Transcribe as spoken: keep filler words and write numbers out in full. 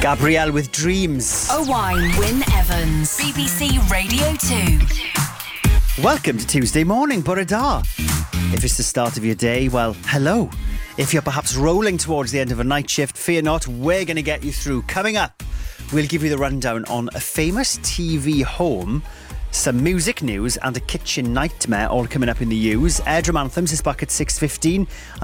Gabrielle with Dreams. Owain Wyn Evans, B B C Radio two. Welcome to Tuesday morning, Bore Da. If it's the start of your day, well, hello. If you're perhaps rolling towards the end of a night shift, fear not, we're going to get you through. Coming up, we'll give you the rundown on a famous T V home, some music news and a kitchen nightmare all coming up in the news. Airdrum Anthems is back at six fifteen.